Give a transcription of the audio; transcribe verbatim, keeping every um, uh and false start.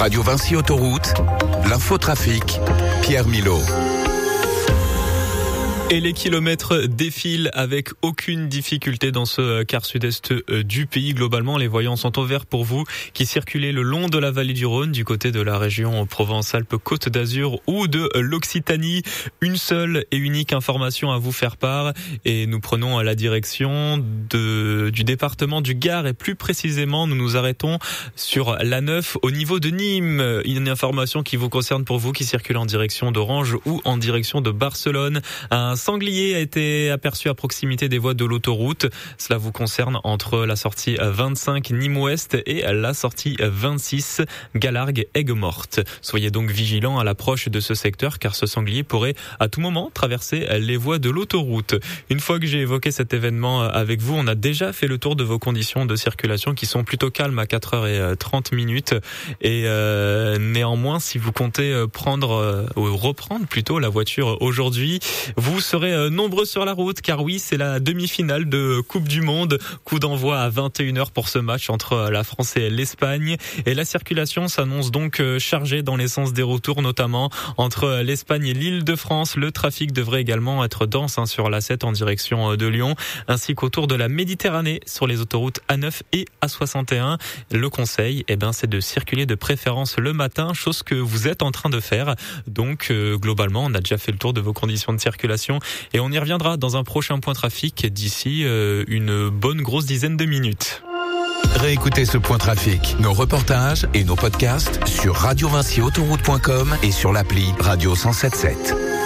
Radio Vinci Autoroute, l'infotrafic, Pierre Milot. Et les kilomètres défilent avec aucune difficulté dans ce quart sud-est du pays. Globalement, les voyants sont ouverts pour vous qui circulez le long de la vallée du Rhône, du côté de la région Provence-Alpes-Côte d'Azur ou de l'Occitanie. Une seule et unique information à vous faire part et nous prenons la direction de, du département du Gard et plus précisément, nous nous arrêtons sur l'A neuf au niveau de Nîmes. Une information qui vous concerne pour vous qui circulez en direction d'Orange ou en direction de Barcelone. Un sanglier a été aperçu à proximité des voies de l'autoroute. Cela vous concerne entre la sortie vingt-cinq Nîmes-Ouest et la sortie vingt-six Galargues-Aigues-Mortes. Soyez donc vigilants à l'approche de ce secteur car ce sanglier pourrait à tout moment traverser les voies de l'autoroute. Une fois que j'ai évoqué cet événement avec vous, on a déjà fait le tour de vos conditions de circulation qui sont plutôt calmes à quatre heures trente minutes. Et euh, néanmoins, si vous comptez prendre ou reprendre plutôt la voiture aujourd'hui, vous serez nombreux sur la route car oui, c'est la demi-finale de Coupe du Monde. Coup d'envoi à vingt et une heures pour ce match entre la France et l'Espagne. Et la circulation s'annonce donc chargée dans les sens des retours, notamment entre l'Espagne et l'Île-de-France. Le trafic devrait également être dense hein, sur l'A sept en direction de Lyon, ainsi qu'autour de la Méditerranée sur les autoroutes A neuf et A soixante et un. Le conseil, eh ben, c'est de circuler de préférence le matin, chose que vous êtes en train de faire. Donc euh, globalement, on a déjà fait le tour de vos conditions de circulation. Et on y reviendra dans un prochain point trafic d'ici euh, une bonne grosse dizaine de minutes. Réécoutez ce point trafic, nos reportages et nos podcasts sur radio vinci autoroute point com et sur l'appli Radio cent soixante-sept.